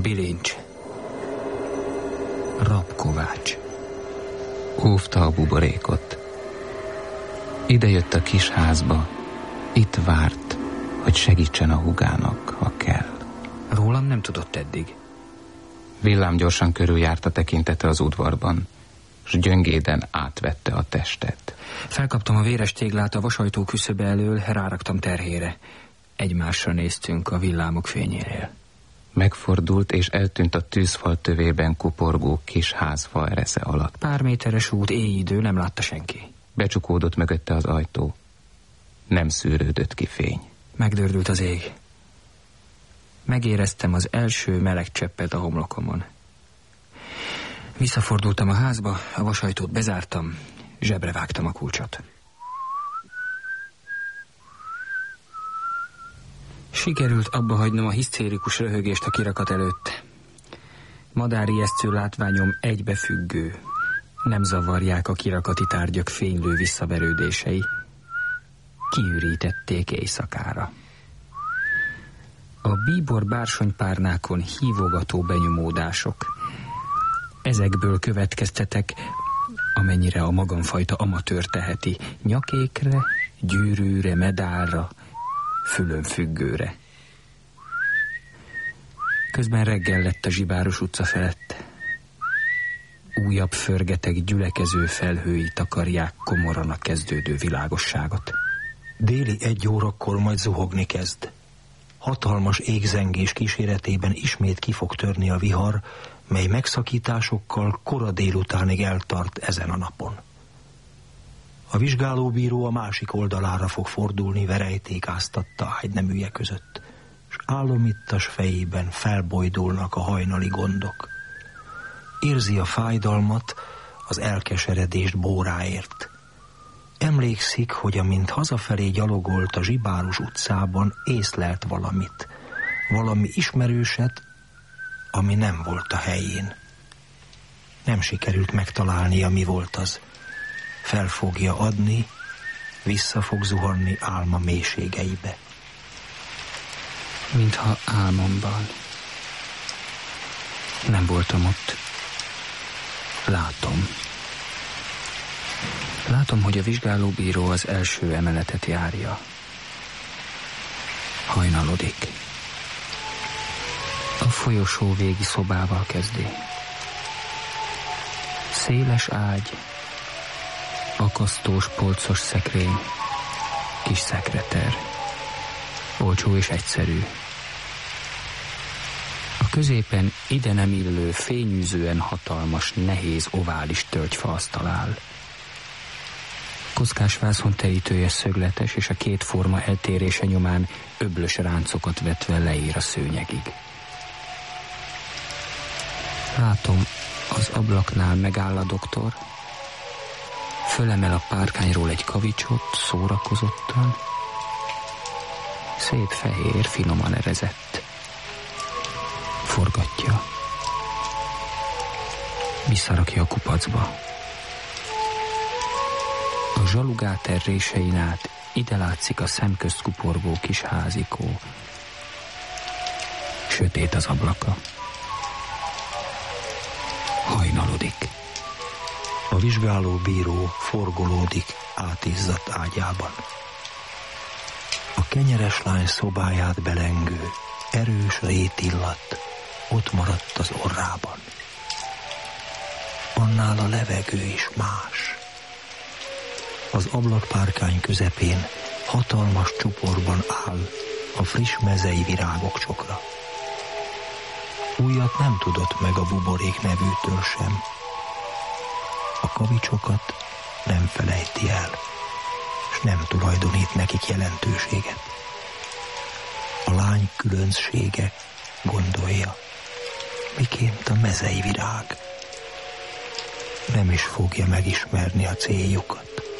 Bilincs. Rabkovács. Óvta a buborékot. Ide jött a kis házba, itt várt, hogy segítsen a húgának, ha kell. Rólam nem tudott eddig. Villámgyorsan körüljárta tekintete az udvarban, s gyöngéden átvette a testet. Felkaptam a véres téglát a vasajtó küszöbe elől, ráraktam terhére. Egymásra néztünk a villámok fényénél. Megfordult és eltűnt a tűzfal tövében kuporgó kis házfa eresze alatt. Pár méteres út, éjidő, nem látta senki. Becsukódott mögötte az ajtó. Nem szűrődött ki fény. Megdördült az ég. Megéreztem az első meleg cseppet a homlokomon. Visszafordultam a házba, a vasajtót bezártam, zsebre vágtam a kulcsot. Sikerült abba hagynom a hisztérikus röhögést a kirakat előtt. Madárijesztő látványom egybefüggő. Nem zavarják a kirakati tárgyak fénylő visszaverődései. Kiürítették éjszakára. A bíbor bársonypárnákon hívogató benyomódások. Ezekből következtetek, amennyire a magamfajta amatőr teheti, nyakékre, gyűrűre, medálra, fülönfüggőre. Közben reggel lett a Zsibáros utca felett. Újabb förgeteg gyülekező felhői takarják komoran a kezdődő világosságot. Déli 1 órakor majd zuhogni kezd. Hatalmas égzengés kíséretében ismét ki fog törni a vihar, mely megszakításokkal kora délutánig eltart ezen a napon. A vizsgálóbíró a másik oldalára fog fordulni, verejtékáztatta ágyneműje között, s álomittas fejében felbojdulnak a hajnali gondok. Érzi a fájdalmat, az elkeseredést bóráért. Emlékszik, hogy amint hazafelé gyalogolt a Zsibáros utcában, észlelt valamit, valami ismerőset, ami nem volt a helyén. Nem sikerült megtalálnia, mi volt az. Fel fogja adni, vissza fog zuhanni álma mélységeibe. Mintha álmomban. Nem voltam ott. Látom, hogy a vizsgálóbíró az első emeletet járja. Hajnalodik. A folyosó végi szobával kezdi. Széles ágy, akasztós polcos szekrény, kis szekreter. Olcsó és egyszerű. A középen ide nem illő, fényűzően hatalmas, nehéz, ovális tölgyfa asztal áll. Kockás vászonterítője szögletes, és a két forma eltérése nyomán öblös ráncokat vetve leír a szőnyegig. Látom, az ablaknál megáll a doktor, fölemel a párkányról egy kavicsot, szórakozottan, szép fehér, finoman erezett. Forgatja. Visszarakja a kupacba. A zsalugáter résein át ide látszik a szemközt kuporgó kis házikó. Sötét az ablaka. Hajnalodik. A vizsgálóbíró forgolódik átizzadt ágyában. A kenyeres lány szobáját belengő, erős rétillat ott maradt az orrában. Annál a levegő is más. Az ablakpárkány közepén hatalmas csuporban áll a friss mezei virágok csokra. Újat nem tudott meg a buborék nevűtől sem. A kavicsokat nem felejti el, s nem tulajdonít nekik jelentőséget. A lány különbsége, gondolja, miként a mezei virág. Nem is fogja megismerni a céljukat.